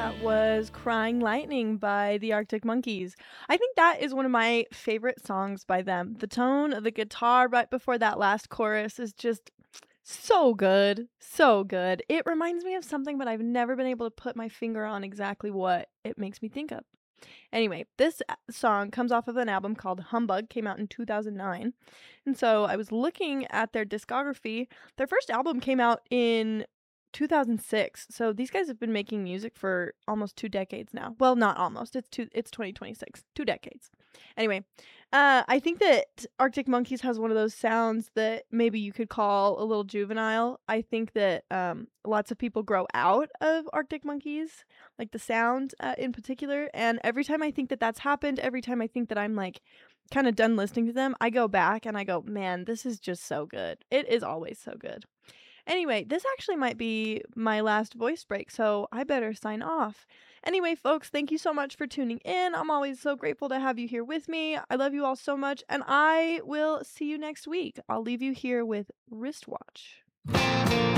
that was Crying Lightning by the Arctic Monkeys. I think that is one of my favorite songs by them. The tone of the guitar right before that last chorus is just so good, so good. It reminds me of something, but I've never been able to put my finger on exactly what it makes me think of. Anyway, this song comes off of an album called Humbug, came out in 2009. And so I was looking at their discography. Their first album came out in 2006. So these guys have been making music for almost 2 decades now. Well, not almost. It's 2026. 2 decades. Anyway, I think that Arctic Monkeys has one of those sounds that maybe you could call a little juvenile. I think that lots of people grow out of Arctic Monkeys, like the sound in particular. And every time I think that that's happened, every time I think that I'm like kind of done listening to them, I go back and I go, man, this is just so good. It is always so good. Anyway, this actually might be my last voice break, so I better sign off. Anyway, folks, thank you so much for tuning in. I'm always so grateful to have you here with me. I love you all so much, and I will see you next week. I'll leave you here with Wristwatch.